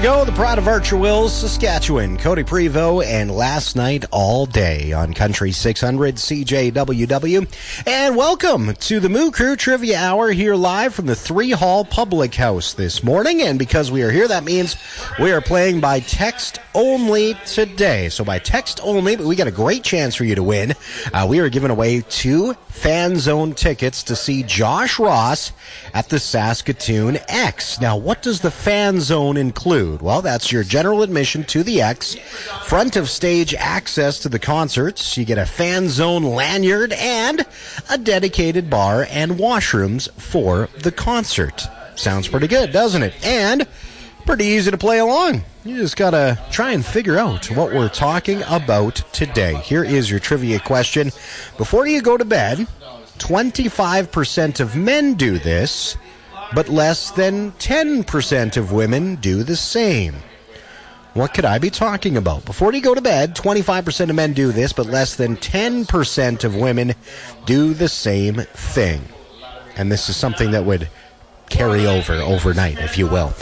go, the Pride of Archer Wills, Saskatchewan, Cody Prevost, and Last Night All Day on Country 600 CJWW. And welcome to the Moo Crew Trivia Hour here live from the 3 Hall Public House this morning. And because we are here, that means we are playing by text only today. So by text only, but we got a great chance for you to win. We are giving away 2 Fan Zone tickets to see Josh Ross at the Saskatoon X. Now, what does the Fan Zone include? Well, that's your general admission to the X, front of stage access to the concerts. You get a Fan Zone lanyard and a dedicated bar and washrooms for the concert. Sounds pretty good, doesn't it? And pretty easy to play along. You just got to try and figure out what we're talking about today. Here is your trivia question. Before you go to bed, 25% of men do this, but less than 10% of women do the same. What could I be talking about? Before you go to bed, 25% of men do this, but less than 10% of women do the same thing. And this is something that would carry over overnight, if you will.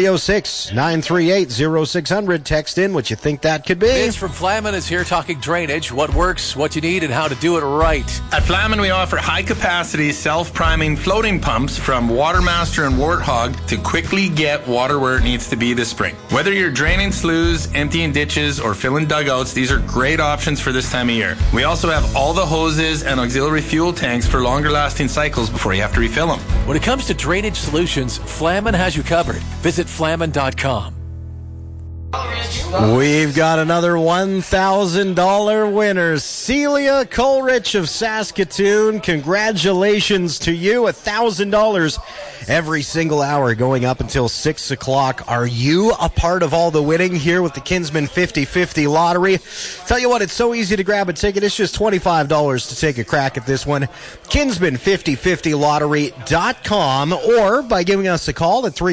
306-938-0600. Text in what you think that could be. Vince from Flamin is here talking drainage, what works, what you need, and how to do it right. At Flamin, we offer high-capacity, self-priming floating pumps from Watermaster and Warthog to quickly get water where it needs to be this spring. Whether you're draining sloughs, emptying ditches, or filling dugouts, these are great options for this time of year. We also have all the hoses and auxiliary fuel tanks for longer-lasting cycles before you have to refill them. When it comes to drainage solutions, Flamin has you covered. Visit flamin.com. We've got another $1,000 winner, Celia Coleridge of Saskatoon. Congratulations to you. $1,000 every single hour going up until 6 o'clock. Are you a part of all the winning here with the Kinsman 50-50 lottery? Tell you what, it's so easy to grab a ticket. It's just $25 to take a crack at this one. Kinsman5050lottery.com, or by giving us a call at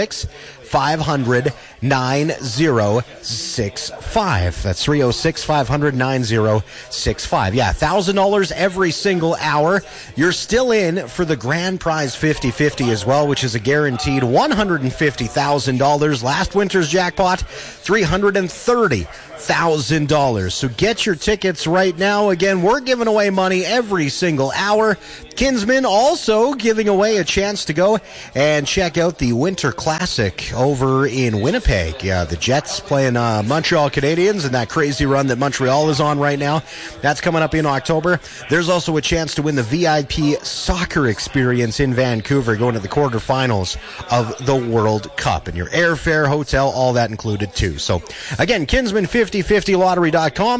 306-500-9065. That's 306-500-9065. Yeah, $1,000 every single hour. You're still in for the grand prize 50-50 as well, which is a guaranteed $150,000. Last winter's jackpot, $330,000. So get your tickets right now. Again, we're giving away money every single hour. Kinsman also giving away a chance to go and check out the Winter Classic over in Winnipeg. The Jets playing Montreal Canadiens in that crazy run that Montreal is on right now. That's coming up in October. There's also a chance to win the VIP soccer experience in Vancouver, going to the quarterfinals of the World Cup. And your airfare, hotel, all that included too. So again, Kinsman5050lottery.com,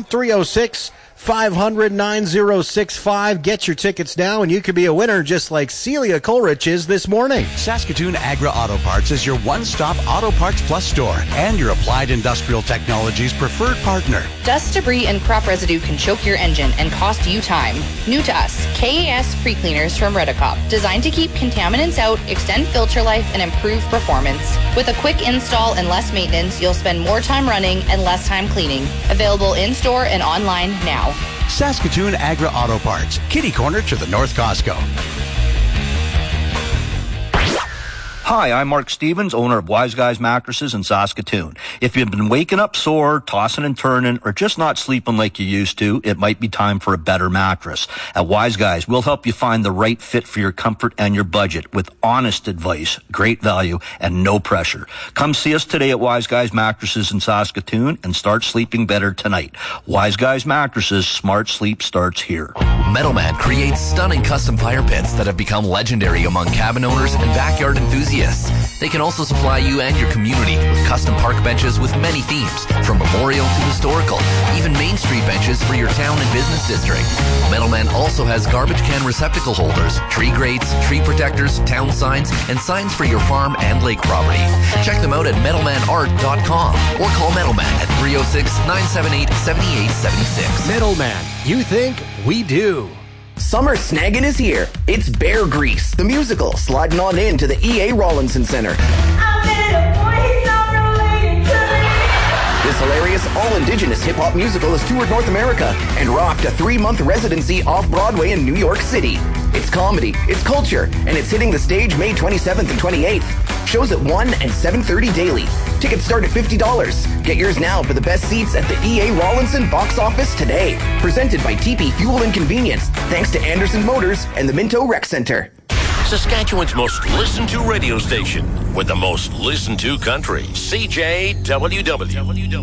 306-500-9065. Get your tickets now, and you could be a winner just like Celia Coleridge is this morning. Saskatoon Agra Auto Parts is your one-stop Auto Parts Plus store and your Applied Industrial Technologies preferred partner. Dust, debris, and crop residue can choke your engine and cost you time. New to us, KAS Free Cleaners from Redicop, designed to keep contaminants out, extend filter life, and improve performance. With a quick install and less maintenance, you'll spend more time running and less time cleaning. Available in-store and online now. Saskatoon Agra Auto Parts, kitty corner to the North Costco. Hi, I'm Mark Stevens, owner of Wise Guys Mattresses in Saskatoon. If you've been waking up sore, tossing and turning, or just not sleeping like you used to, it might be time for a better mattress. At Wise Guys, we'll help you find the right fit for your comfort and your budget with honest advice, great value, and no pressure. Come see us today at Wise Guys Mattresses in Saskatoon and start sleeping better tonight. Wise Guys Mattresses, smart sleep starts here. Metalman creates stunning custom fire pits that have become legendary among cabin owners and backyard enthusiasts. They can also supply you and your community with custom park benches with many themes, from memorial to historical, even Main Street benches for your town and business district. Metalman also has garbage can receptacle holders, tree grates, tree protectors, town signs, and signs for your farm and lake property. Check them out at metalmanart.com or call Metalman at 306-978-7876. Metalman, you think, we do. Summer snagging is here. It's Bear Grease, the musical, sliding on into the E.A. Rawlinson Center. This hilarious, all-indigenous hip-hop musical has toured North America and rocked a 3-month residency off-Broadway in New York City. It's comedy, it's culture, and it's hitting the stage May 27th and 28th. Shows at 1 and 7:30 daily. Tickets start at $50. Get yours now for the best seats at the E.A. Rawlinson box office today. Presented by TP Fuel and Convenience, thanks to Anderson Motors and the Minto Rec Center. Saskatchewan's most listened to radio station with the most listened to country, CJWW.